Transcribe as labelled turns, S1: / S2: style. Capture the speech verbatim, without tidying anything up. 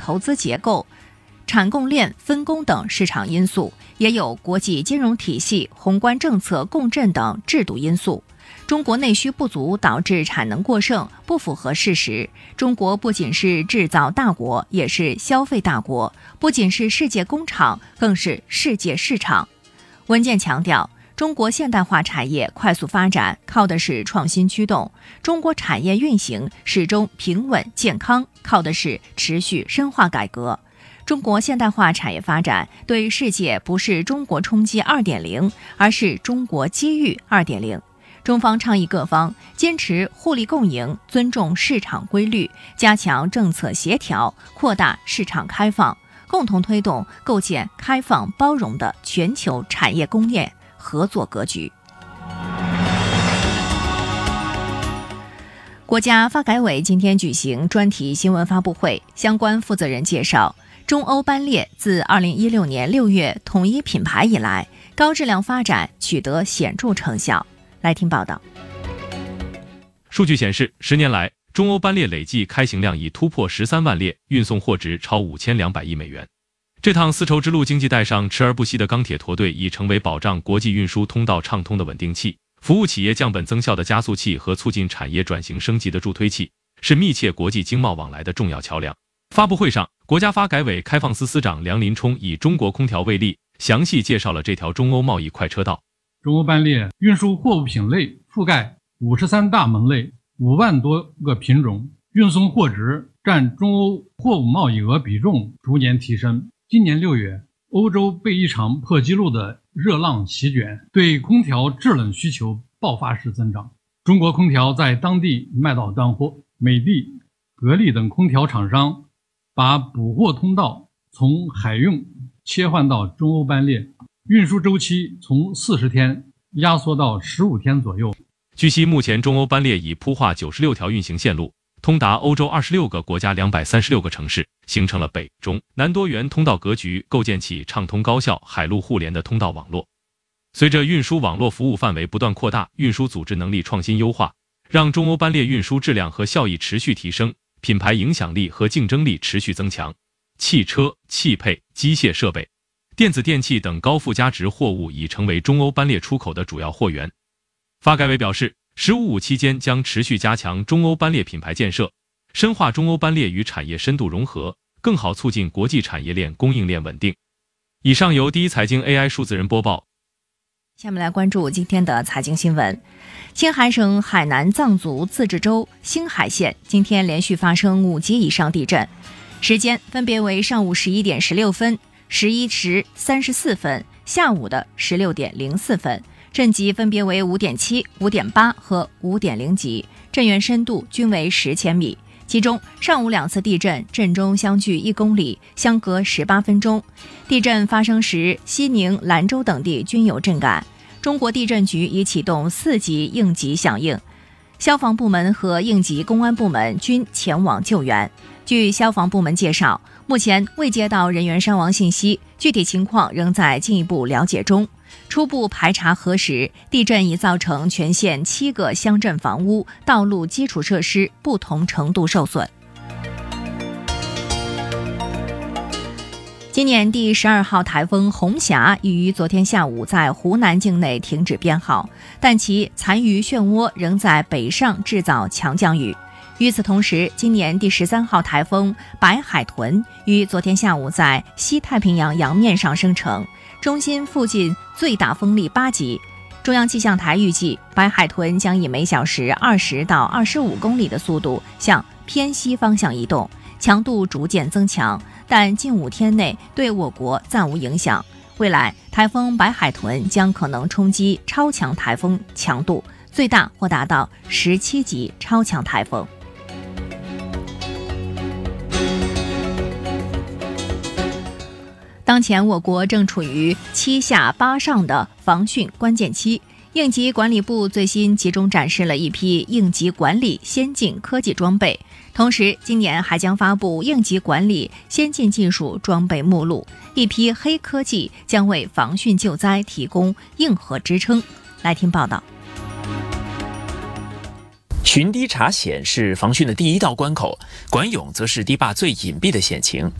S1: 投资结构、产供链分工等市场因素，也有国际金融体系、宏观政策共振等制度因素。中国内需不足导致产能过剩，不符合事实。中国不仅是制造大国，也是消费大国，不仅是世界工厂，更是世界市场。文件强调，中国现代化产业快速发展靠的是创新驱动，中国产业运行始终平稳健康，靠的是持续深化改革。中国现代化产业发展对世界不是中国冲击 二点零， 而是中国机遇 二点零。中方倡议各方坚持互利共赢，尊重市场规律，加强政策协调，扩大市场开放，共同推动构建开放包容的全球产业工业合作格局。国家发改委今天举行专题新闻发布会，相关负责人介绍，中欧班列自二零一六年六月统一品牌以来，高质量发展取得显著成效。来听报道。
S2: 数据显示，十年来，中欧班列累计开行量已突破十三万列，运送货值超五千两百亿美元。这趟丝绸之路经济带上驰而不息的钢铁驼队，已成为保障国际运输通道畅通的稳定器，服务企业降本增效的加速器和促进产业转型升级的助推器，是密切国际经贸往来的重要桥梁。发布会上，国家发改委开放司司长梁林冲以中国空调为例，详细介绍了这条中欧贸易快车道。
S3: 中欧班列运输货物品类覆盖五十三大门类，五万多个品种，运送货值占中欧货物贸易额比重逐年提升。今年六月，欧洲被一场破纪录的热浪席卷，对空调制冷需求爆发式增长。中国空调在当地卖到断货，美的、格力等空调厂商把补货通道从海运切换到中欧班列，运输周期从四十天压缩到十五天左右。
S2: 据悉，目前中欧班列已铺画九十六条运行线路，通达欧洲二十六个国家两百三十六个城市，形成了北中南多元通道格局，构建起畅通高效海陆互联的通道网络。随着运输网络服务范围不断扩大，运输组织能力创新优化，让中欧班列运输质量和效益持续提升，品牌影响力和竞争力持续增强。汽车、汽配、机械设备、电子电器等高附加值货物已成为中欧班列出口的主要货源。发改委表示，十五五期间将持续加强中欧班列品牌建设，深化中欧班列与产业深度融合，更好促进国际产业链供应链稳定。以上由第一财经 A I 数字人播报。
S1: 下面来关注今天的财经新闻。青海省海南藏族自治州兴海县今天连续发生五级以上地震，时间分别为上午十一点十六分、十一时三十四分、下午的十六点零四分，震级分别为五点七、五点八和五点零级，震源深度均为十千米。其中上午两次地震震中相距一公里，相隔十八分钟。地震发生时，西宁、兰州等地均有震感。中国地震局已启动四级应急响应，消防部门和应急公安部门均前往救援。据消防部门介绍，目前未接到人员伤亡信息，具体情况仍在进一步了解中。初步排查核实，地震已造成全县七个乡镇房屋、道路基础设施不同程度受损。今年第十二号台风红霞已于昨天下午在湖南境内停止编号，但其残余漩涡仍在北上制造强降雨。与此同时，今年第十三号台风白海豚于昨天下午在西太平洋洋面上生成，中心附近最大风力八级。中央气象台预计，白海豚将以每小时二十到二十五公里的速度向偏西方向移动，强度逐渐增强，但近五天内对我国暂无影响。未来，台风白海豚将可能冲击超强台风强度，最大或达到十七级超强台风。当前我国正处于七下八上的防汛关键期，应急管理部最新集中展示了一批应急管理先进科技装备，同时今年还将发布应急管理先进技术装备目录，一批黑科技将为防汛救灾提供硬核支撑。来听报道。
S4: 巡堤查险是防汛的第一道关口，管涌则是堤坝最隐蔽的险情。